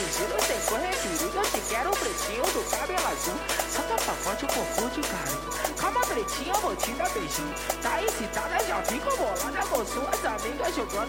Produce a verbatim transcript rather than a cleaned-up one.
sigilo sem correr perigo. Eu te quero pretinho do cabelo azul. Solta pra forte o fofo de carinho. Calma pretinha, eu vou te dar beijinho. Tá excitada, já fica bolada com suas amigas jogando